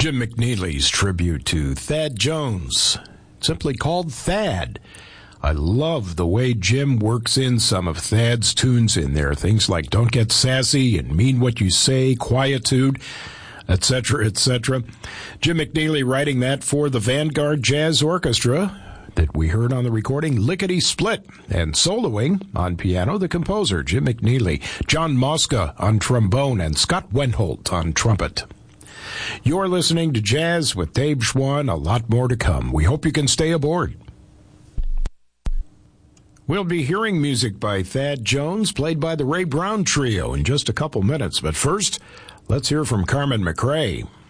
Jim McNeely's tribute to Thad Jones, simply called Thad. I love the way Jim works in some of Thad's tunes in there. Things like Don't Get Sassy and Mean What You Say, Quietude, etc., etc. Jim McNeely writing that for the Vanguard Jazz Orchestra that we heard on the recording, Lickety Split, and soloing on piano, the composer, Jim McNeely, John Mosca on trombone, and Scott Wendholt on trumpet. You're listening to Jazz with Dave Schwann. A lot more to come. We hope you can stay aboard. We'll be hearing music by Thad Jones, played by the Ray Brown Trio, in just a couple minutes. But first, let's hear from Carmen McRae.